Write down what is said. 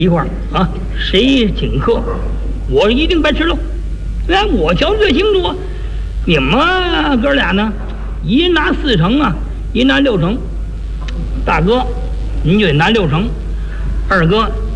一块儿啊，谁请客，我一定白吃喽。哎，我瞧最清楚，你们哥俩呢，一人拿4成啊，一人拿6成。大哥，您就得拿6成；二哥，